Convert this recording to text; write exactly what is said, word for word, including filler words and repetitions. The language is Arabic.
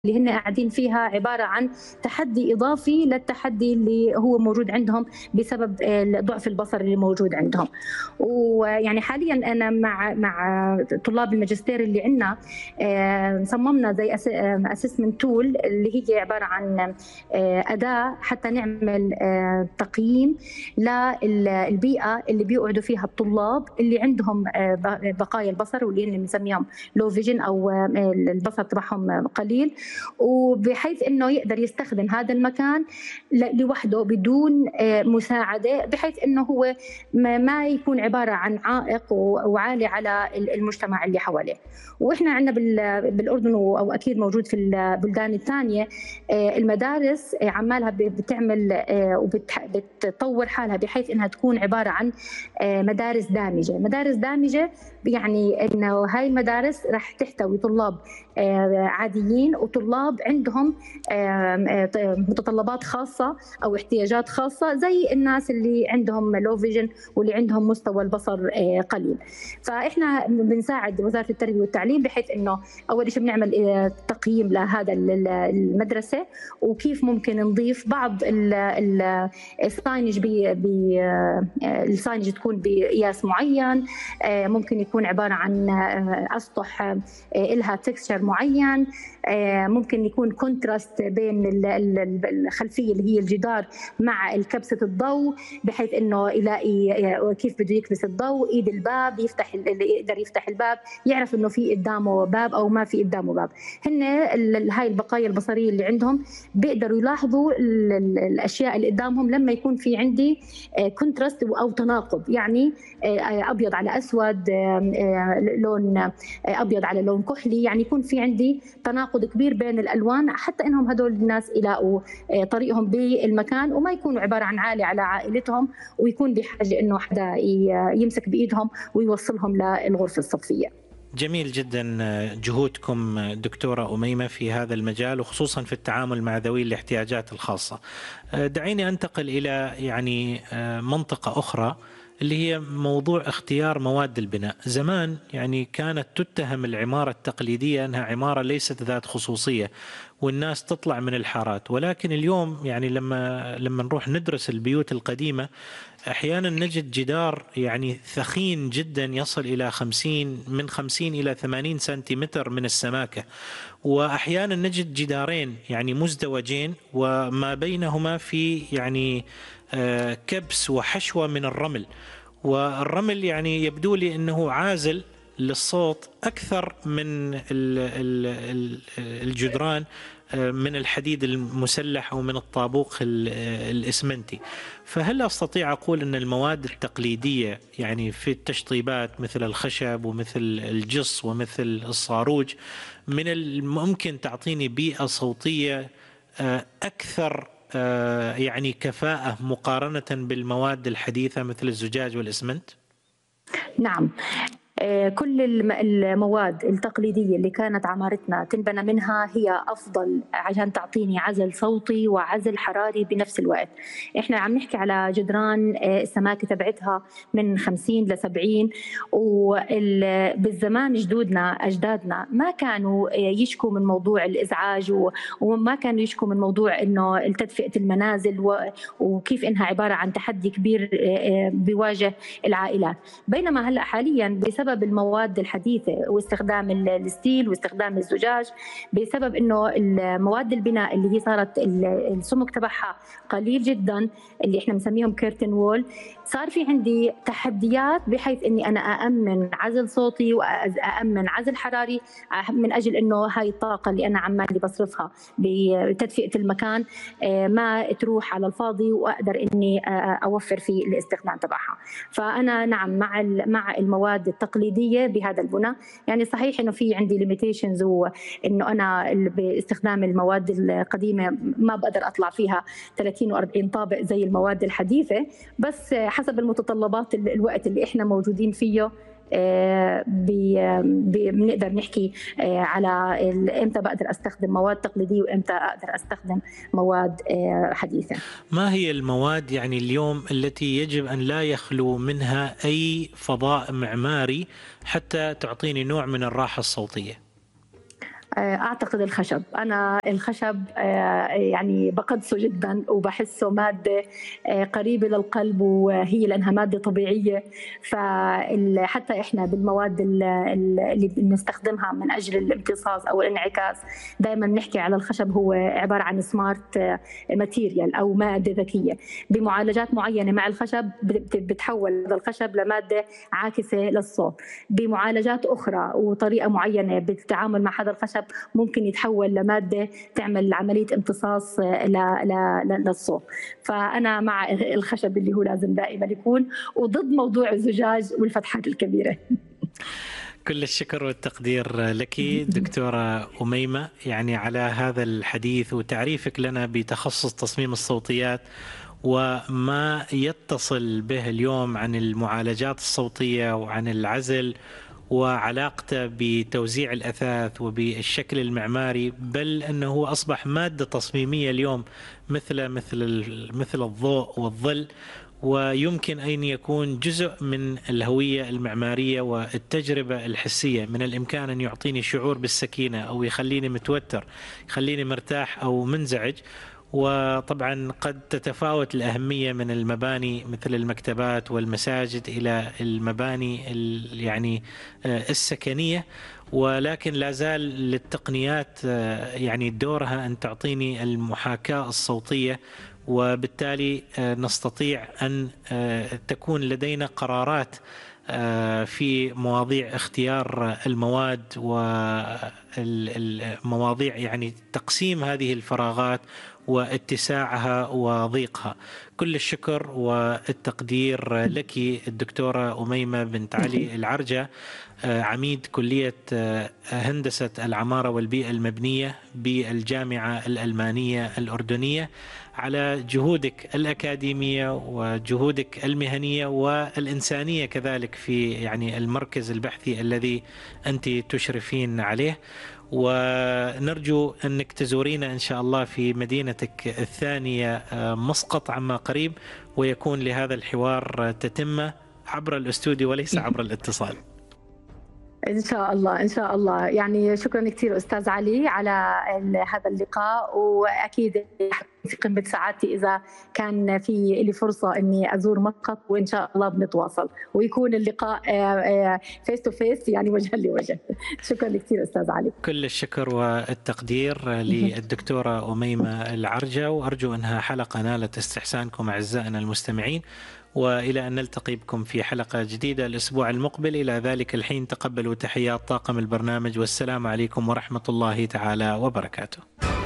اللي هن قاعدين فيها عبارة عن تحدي إضافي للتحدي اللي هو موجود عندهم بسبب ضعف البصر اللي موجود عندهم. ويعني حاليا أنا مع مع طلاب الماجستير اللي عندنا صممنا زي اسسمنت تول اللي هي عبارة عن أداة حتى نعمل تقييم للبيئة اللي بيقعدوا فيها الطلاب اللي عندهم بقايا البصر واللي هن بنسميهم لو فيجن أو البصر تبعهم قليل، وبحيث انه يقدر يستخدم هذا المكان لوحده بدون مساعده، بحيث انه هو ما يكون عباره عن عائق وعالي على المجتمع اللي حواليه. واحنا عندنا بالاردن او اكيد موجود في البلدان الثانيه المدارس عمالها بتعمل وبتطور حالها بحيث انها تكون عباره عن مدارس دامجه. مدارس دامجه يعني انه هاي المدارس راح تحتوي طلاب عاديين وطلاب عندهم متطلبات خاصة أو احتياجات خاصة زي الناس اللي عندهم لو فيجن واللي عندهم مستوى البصر قليل. فإحنا بنساعد وزارة التربية والتعليم بحيث إنه أول شيء بنعمل تقييم لهذا المدرسة وكيف ممكن نضيف بعض الساينج الساينج تكون بقياس معين، ممكن يكون عبارة عن أسطح إلها تكستشر معين، ممكن يكون كونتراست بين الخلفيه اللي هي الجدار مع كبسه الضوء بحيث انه يلاقي كيف بده يكبس الضوء، ايد الباب يفتح اللي يقدر يفتح الباب يعرف انه في قدامه باب او ما في قدامه باب. هن هاي البقايا البصريه اللي عندهم بيقدروا يلاحظوا الاشياء اللي قدامهم لما يكون في عندي كونتراست او تناقض، يعني ابيض على اسود، لون ابيض على لون كحلي، يعني يكون في عندي تناقض كبير بين الالوان حتى انهم هدول الناس يلاقوا طريقهم بالمكان وما يكونوا عباره عن عالي على عائلتهم ويكون بحاجه انه حدا يمسك بايدهم ويوصلهم للغرفه الصفيه. جميل جدا جهودكم دكتورة أميمة في هذا المجال وخصوصا في التعامل مع ذوي الاحتياجات الخاصة. دعيني أنتقل إلى يعني منطقة أخرى اللي هي موضوع اختيار مواد البناء. زمان يعني كانت تتهم العمارة التقليدية أنها عمارة ليست ذات خصوصية والناس تطلع من الحارات، ولكن اليوم يعني لما لما نروح ندرس البيوت القديمة أحيانا نجد جدار يعني ثخين جدا يصل إلى خمسين من خمسين إلى ثمانين سنتيمتر من السماكة، وأحيانا نجد جدارين يعني مزدوجين وما بينهما في يعني كبس وحشوة من الرمل، والرمل يعني يبدو لي أنه عازل للصوت أكثر من الجدران من الحديد المسلح أو من الطابوق الإسمنتي. فهل أستطيع أقول أن المواد التقليدية يعني في التشطيبات مثل الخشب ومثل الجص ومثل الصاروج من الممكن تعطيني بيئة صوتية أكثر يعني كفاءة مقارنة بالمواد الحديثة مثل الزجاج والإسمنت؟ نعم، كل المواد التقليدية اللي كانت عمارتنا تنبنى منها هي أفضل عشان تعطيني عزل صوتي وعزل حراري بنفس الوقت. إحنا عم نحكي على جدران السماكة تبعتها من خمسين لسبعين، وبالزمان جدودنا أجدادنا ما كانوا يشكوا من موضوع الإزعاج وما كانوا يشكوا من موضوع إنه تدفئة المنازل وكيف إنها عبارة عن تحدي كبير بيواجه العائلات. بينما هلأ حاليا بسبب المواد الحديثة واستخدام الستيل واستخدام الزجاج، بسبب انه المواد البناء اللي هي صارت السمك تبعها قليل جدا اللي احنا بنسميهم كيرتن وول، صار في عندي تحديات بحيث اني انا أأمن عزل صوتي وأأمن عزل حراري من اجل انه هاي الطاقة اللي انا عمالي بصرفها بتدفئة المكان ما تروح على الفاضي واقدر اني اوفر في الاستخدام تبعها. فانا نعم مع مع المواد التقليدية بهذا البناء. يعني صحيح انه في عندي ليميتيشنز وانه انا باستخدام المواد القديمة ما بقدر اطلع فيها ثلاثين وأربعين طابق زي المواد الحديثة، بس حسب المتطلبات الوقت اللي احنا موجودين فيه بنقدر نحكي على امتى بقدر استخدم مواد تقليديه وامتى اقدر استخدم مواد حديثه. ما هي المواد يعني اليوم التي يجب ان لا يخلو منها اي فضاء معماري حتى تعطيني نوع من الراحه الصوتيه؟ أعتقد الخشب. أنا الخشب يعني بقدسه جدا وبحسه مادة قريبة للقلب، وهي لأنها مادة طبيعية. فحتى إحنا بالمواد اللي بنستخدمها من أجل الامتصاص أو الانعكاس دائما نحكي على الخشب هو عبارة عن سمارت ماتيريال أو مادة ذكية. بمعالجات معينة مع الخشب بتحول هذا الخشب لمادة عاكسة للصوت. بمعالجات أخرى وطريقة معينة بالتعامل مع هذا الخشب ممكن يتحول لمادة تعمل عملية امتصاص للصوت. فأنا مع الخشب اللي هو لازم دائما يكون، وضد موضوع الزجاج والفتحات الكبيرة. كل الشكر والتقدير لك دكتورة أميمة يعني على هذا الحديث وتعريفك لنا بتخصص تصميم الصوتيات وما يتصل به اليوم عن المعالجات الصوتية وعن العزل وعلاقته بتوزيع الأثاث وبالشكل المعماري، بل أنه أصبح مادة تصميمية اليوم مثل مثل مثل الضوء والظل، ويمكن أن يكون جزء من الهوية المعمارية والتجربة الحسية. من الإمكان أن يعطيني شعور بالسكينة أو يخليني متوتر، يخليني مرتاح أو منزعج. وطبعا قد تتفاوت الأهمية من المباني مثل المكتبات والمساجد إلى المباني يعني السكنية، ولكن لا زال للتقنيات يعني دورها أن تعطيني المحاكاة الصوتية، وبالتالي نستطيع أن تكون لدينا قرارات في مواضيع اختيار المواد والمواضيع يعني تقسيم هذه الفراغات واتساعها وضيقها. كل الشكر والتقدير لك الدكتورة أميمة بنت علي العرجة، عميد كلية هندسة العمارة والبيئة المبنية بالجامعة الألمانية الأردنية، على جهودك الأكاديمية وجهودك المهنية والإنسانية كذلك في يعني المركز البحثي الذي أنت تشرفين عليه. ونرجو أنك تزورينا إن شاء الله في مدينتك الثانية مسقط عما قريب، ويكون لهذا الحوار تتمة عبر الاستوديو وليس عبر الاتصال. إن شاء الله إن شاء الله. يعني شكرا كثير أستاذ علي على هذا اللقاء، وأكيد في قمة سعادتي إذا كان في لي فرصة إني أزور مسقط، وإن شاء الله بنتواصل ويكون اللقاء فيس تو فيس يعني وجها لوجه. شكرا كثير أستاذ علي. كل الشكر والتقدير للدكتورة أميمة العرجة، وأرجو أنها حلقة نالت استحسانكم أعزائنا المستمعين، وإلى أن نلتقي بكم في حلقة جديدة الأسبوع المقبل. إلى ذلك الحين تقبلوا تحيات طاقم البرنامج، والسلام عليكم ورحمة الله تعالى وبركاته.